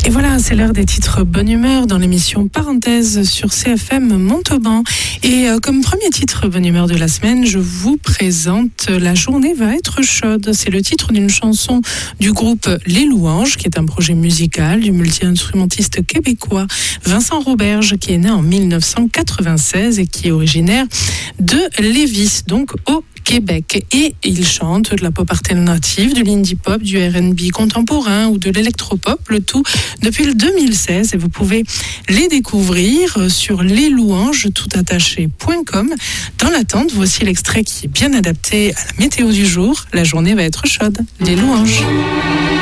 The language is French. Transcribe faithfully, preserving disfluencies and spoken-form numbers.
Et voilà, c'est l'heure des titres bonne humeur dans l'émission Parenthèse sur C F M Montauban. Et euh, comme premier titre bonne humeur de la semaine, je vous présente La journée va être chaude. C'est le titre d'une chanson du groupe Les Louanges, qui est un projet musical du multi-instrumentiste québécois Vincent Roberge, qui est né en dix-neuf cent quatre-vingt-seize et qui est originaire de Lévis, donc au Québec. Et il chante de la pop alternative, de l'indie pop, du R and B contemporain ou de l'électropop, le tout depuis le deux mille seize. Et vous pouvez les découvrir sur leslouanges tout attaché point com. Dans l'attente, voici l'extrait qui est bien adapté à la météo du jour. La journée va être chaude. Les Louanges.